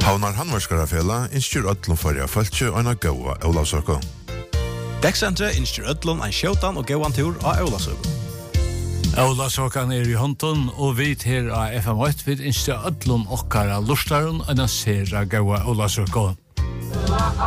Havnar Handverkskarafela innskjur öllum fyrir fölkju og en gåa Ólavsøku. Dekksendre innskjur öllum en skjótan og gåan tur av Ólavsøku. Ólavsøkan i hånden, og vi her av FM8 vil innskjur öllum okkara lustaren en sera gåa Ólavsøku.